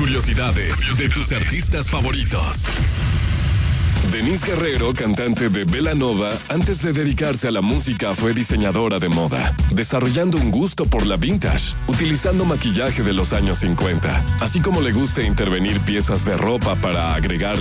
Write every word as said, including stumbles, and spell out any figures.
curiosidades de tus artistas favoritos. Denise Guerrero, cantante de Belanova, antes de dedicarse a la música fue diseñadora de moda, desarrollando un gusto por la vintage, utilizando maquillaje de los años cincuenta, así como le gusta intervenir piezas de ropa para agregarle